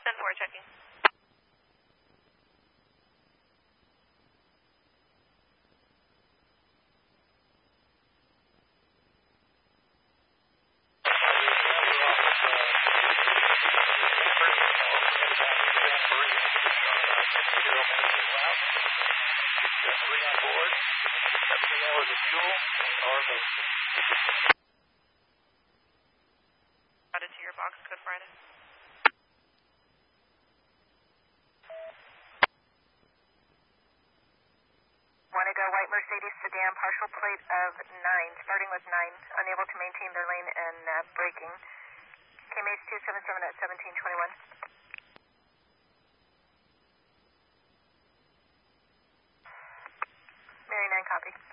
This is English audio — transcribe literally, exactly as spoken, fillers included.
ten four checking. Three on board, seventeen hours of fuel, hours of... Added to your box code Friday. Wanted a white Mercedes sedan, partial plate of nine, starting with nine, unable to maintain their lane and uh, braking. K M H two seven seven at seventeen twenty-one. Mary nine, copy.